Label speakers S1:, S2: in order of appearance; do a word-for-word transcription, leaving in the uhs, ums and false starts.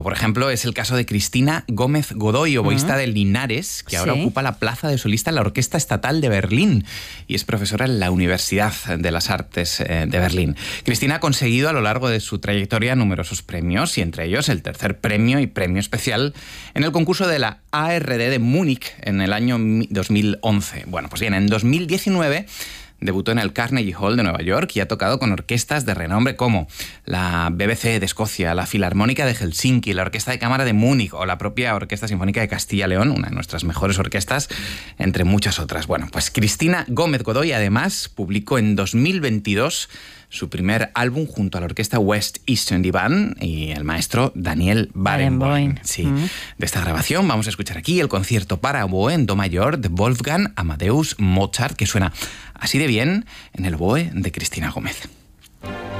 S1: Por ejemplo, es el caso de Cristina Gómez Godoy, oboísta uh-huh. de Linares, que ahora sí. ocupa la plaza de solista en la Orquesta Estatal de Berlín y es profesora en la Universidad de las Artes de Berlín. Cristina ha conseguido a lo largo de su trayectoria numerosos premios y entre ellos el tercer premio y premio especial en el concurso de la A R D de Múnich en el año dos mil once. Bueno, pues bien, en dos mil diecinueve debutó en el Carnegie Hall de Nueva York y ha tocado con orquestas de renombre como la B B C de Escocia, la Filarmónica de Helsinki, la Orquesta de Cámara de Múnich o la propia Orquesta Sinfónica de Castilla y León, una de nuestras mejores orquestas, entre muchas otras. Bueno, pues Cristina Gómez Godoy además publicó en dos mil veintidós su primer álbum junto a la orquesta West Eastern Divan y el maestro Daniel Barenboim. Sí. Mm. De esta grabación vamos a escuchar aquí el concierto para oboe en do mayor de Wolfgang Amadeus Mozart, que suena así de bien en el oboe de Cristina Gómez.